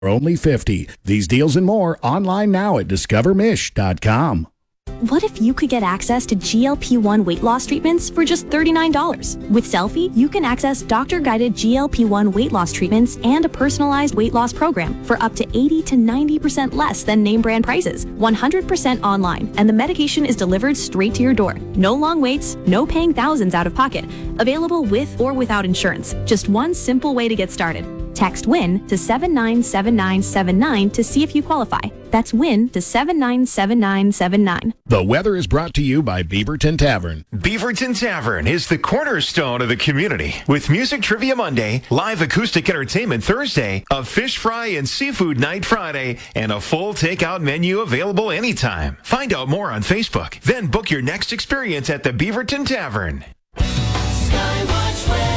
only $50. These deals and more online now at discovermish.com. What if you could get access to GLP-1 weight loss treatments for just $39? With Selfie, you can access doctor-guided GLP-1 weight loss treatments and a personalized weight loss program for up to 80 to 90% less than name brand prices, 100% online, and the medication is delivered straight to your door. No long waits, no paying thousands out of pocket. Available with or without insurance. Just one simple way to get started. Text WIN to 797979 to see if you qualify. That's WIN to 797979. The weather is brought to you by Beaverton Tavern. Beaverton Tavern is the cornerstone of the community. With Music Trivia Monday, live acoustic entertainment Thursday, a fish fry and seafood night Friday, and a full takeout menu available anytime. Find out more on Facebook. Then book your next experience at the Beaverton Tavern. Skywatch weather.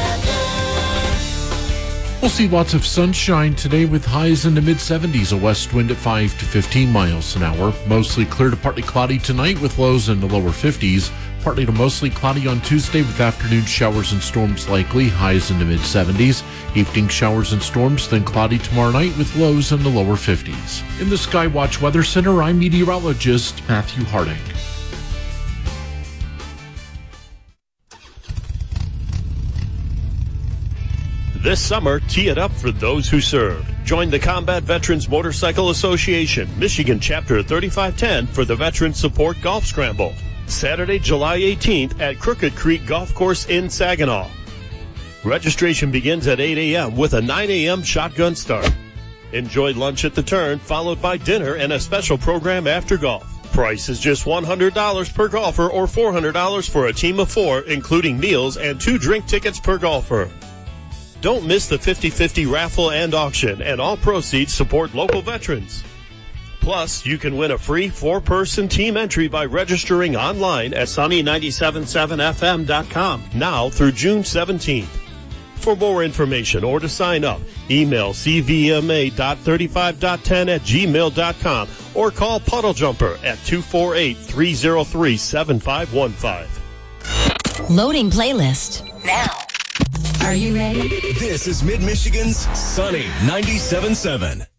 We'll see lots of sunshine today with highs in the mid-70s, a west wind at 5 to 15 miles an hour. Mostly clear to partly cloudy tonight with lows in the lower 50s. Partly to mostly cloudy on Tuesday with afternoon showers and storms likely, highs in the mid-70s. Evening showers and storms, then cloudy tomorrow night with lows in the lower 50s. In the Skywatch Weather Center, I'm meteorologist Matthew Harding. This summer, tee it up for those who served. Join the Combat Veterans Motorcycle Association, Michigan Chapter 3510 for the Veteran Support Golf Scramble. Saturday, July 18th at Crooked Creek Golf Course in Saginaw. Registration begins at 8 a.m. with a 9 a.m. shotgun start. Enjoy lunch at the turn, followed by dinner and a special program after golf. Price is just $100 per golfer or $400 for a team of 4, including meals and 2 drink tickets per golfer. Don't miss the 50-50 raffle and auction, and all proceeds support local veterans. Plus, you can win a free 4-person team entry by registering online at sunny977fm.com now through June 17th. For more information or to sign up, email cvma.35.10@gmail.com or call Puddle Jumper at 248-303-7515. Loading playlist now. Are you ready? This is Mid-Michigan's Sunny 97.7.